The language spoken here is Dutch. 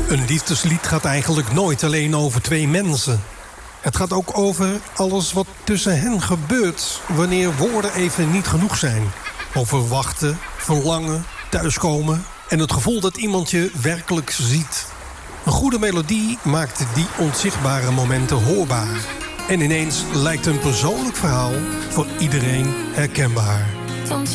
Een liefdeslied gaat eigenlijk nooit alleen over twee mensen. Het gaat ook over alles wat tussen hen gebeurt wanneer woorden even niet genoeg zijn. Over wachten, verlangen, thuiskomen en het gevoel dat iemand je werkelijk ziet. Een goede melodie maakt die onzichtbare momenten hoorbaar. En ineens lijkt een persoonlijk verhaal voor iedereen herkenbaar.